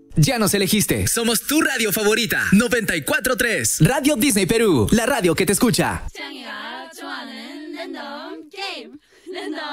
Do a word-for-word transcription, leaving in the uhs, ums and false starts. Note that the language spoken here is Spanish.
Ya nos elegiste. Somos tu radio favorita. noventa y cuatro punto tres. Radio Disney Perú, la radio que te escucha.